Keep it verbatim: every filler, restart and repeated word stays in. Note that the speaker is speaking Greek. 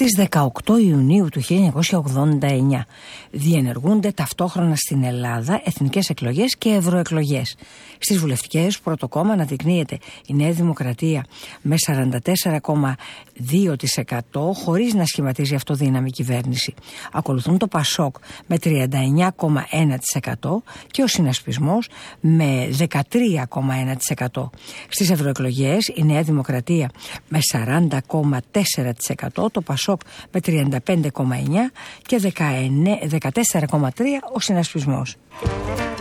Στις δεκαοκτώ Ιουνίου του χίλια εννιακόσια ογδόντα εννιά διενεργούνται ταυτόχρονα στην Ελλάδα εθνικές εκλογές και ευρωεκλογές. Στις βουλευτικές, πρώτο κόμμα αναδεικνύεται η Νέα Δημοκρατία με σαράντα τέσσερα κόμμα δύο τοις εκατό χωρίς να σχηματίζει αυτοδύναμη κυβέρνηση. Ακολουθούν το Πασόκ με τριάντα εννιά κόμμα ένα τοις εκατό και ο Συνασπισμός με δεκατρία κόμμα ένα τοις εκατό. Στις ευρωεκλογές η Νέα Δημοκρατία με σαράντα κόμμα τέσσερα τοις εκατό, το Πασόκ με τριάντα πέντε κόμμα εννιά τοις εκατό και δεκατέσσερα κόμμα τρία τοις εκατό ο Συνασπισμός.